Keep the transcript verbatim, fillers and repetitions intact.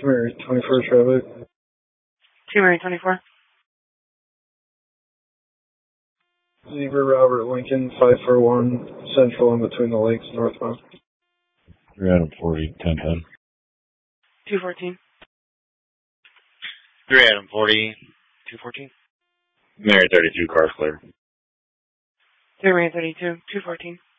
Mary twenty-four traffic. two Mary twenty-four. Zebra Robert Lincoln, five four one, Central in between the lakes, northbound. three Adam forty, ten ten. two fourteen. three Adam forty, two fourteen. Mary thirty-two, car clear. three Mary thirty-two, two fourteen.